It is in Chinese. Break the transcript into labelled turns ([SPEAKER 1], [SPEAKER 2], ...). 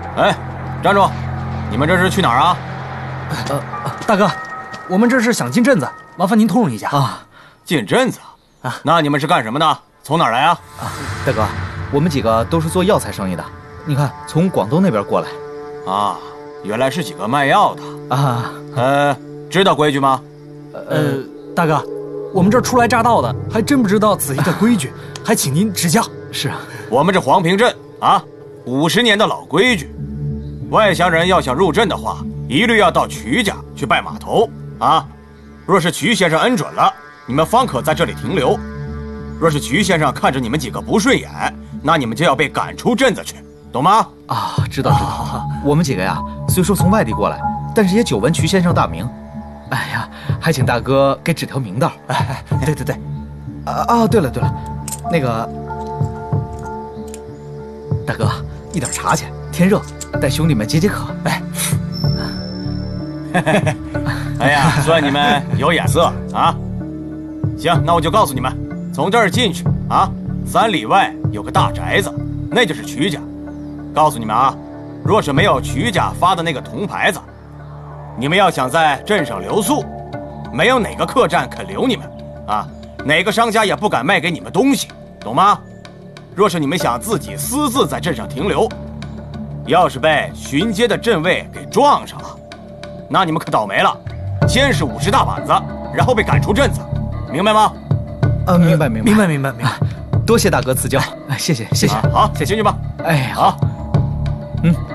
[SPEAKER 1] 哎，站住！你们这是去哪儿啊？
[SPEAKER 2] 大哥，我们这是想进镇子，麻烦您通融一下
[SPEAKER 1] 啊。进镇子啊？那你们是干什么的？从哪儿来啊？
[SPEAKER 3] 大哥，我们几个都是做药材生意的，你看从广东那边过来。
[SPEAKER 1] 啊，原来是几个卖药的
[SPEAKER 3] 啊。
[SPEAKER 1] 知道规矩吗？
[SPEAKER 2] 大哥，我们这初来乍到的，还真不知道此地的规矩，还请您指教。
[SPEAKER 3] 是啊，
[SPEAKER 1] 我们这黄平镇啊，50年的老规矩，外乡人要想入镇的话，一律要到曲家去拜码头啊。若是曲先生恩准了，你们方可在这里停留；若是曲先生看着你们几个不顺眼，那你们就要被赶出镇子去，懂吗？
[SPEAKER 3] 啊，知道。我们几个呀，虽说从外地过来，但是也久闻曲先生大名。哎呀，还请大哥给指条明道。
[SPEAKER 2] 对。
[SPEAKER 3] 对了，那个大哥，一点茶钱，天热，带兄弟们解解渴。
[SPEAKER 1] 哎呀，算你们有眼色啊！行，那我就告诉你们，从这儿进去啊，3里外有个大宅子，那就是曲家。告诉你们啊，若是没有曲家发的那个铜牌子，你们要想在镇上留宿，没有哪个客栈肯留你们啊，哪个商家也不敢卖给你们东西，懂吗？若是你们想自己私自在镇上停留，要是被巡街的镇卫给撞上了，那你们可倒霉了，先是50大板子，然后被赶出镇子，明白吗？
[SPEAKER 3] 明白。
[SPEAKER 2] 明白。
[SPEAKER 3] 多谢大哥赐教，谢谢。
[SPEAKER 1] 好，先进去吧。
[SPEAKER 3] 好。